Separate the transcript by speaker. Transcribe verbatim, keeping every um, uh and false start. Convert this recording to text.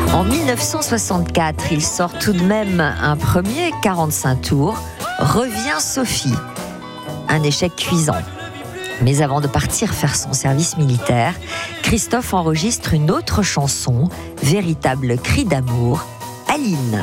Speaker 1: En mille neuf cent soixante-quatre, il sort tout de même un premier quarante-cinq tours, Revient Sophie. Un échec cuisant. Mais avant de partir faire son service militaire, Christophe enregistre une autre chanson, véritable cri d'amour, Aline.